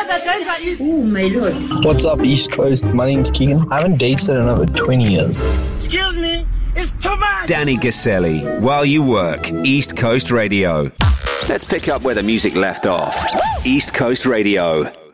Oh my lord. What's up, East Coast? My name's Keegan. I haven't dated in over 20 years. Excuse me, it's too much! Danny Gaselli, While You Work, East Coast Radio. Let's pick up where the music left off. East Coast Radio.